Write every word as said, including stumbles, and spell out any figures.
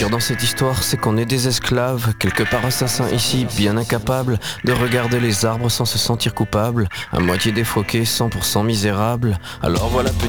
pire dans cette histoire, c'est qu'on est des esclaves, quelque part assassins ici, bien incapables de regarder les arbres sans se sentir coupables, à moitié défroqués, cent pour cent misérables. Alors voilà petit